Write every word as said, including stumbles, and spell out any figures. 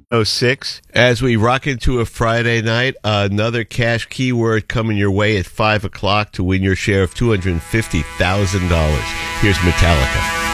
oh six. As we rock into a Friday night, another cash keyword coming your way at five o'clock to win your share of two hundred fifty thousand dollars. Here's Metallica.